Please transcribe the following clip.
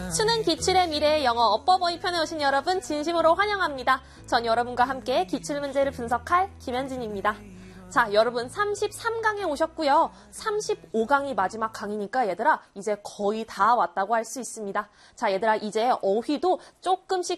수능 기출의 미래 영어 어버버이 편에 오신 여러분 진심으로 환영합니다. 전 여러분과 함께 기출문제를 분석할 김현진입니다. 자, 여러분 33강에 오셨고요. 35강이 마지막 강이니까 얘들아 이제 거의 다 왔다고 할 수 있습니다. 자, 얘들아 이제 어휘도 조금씩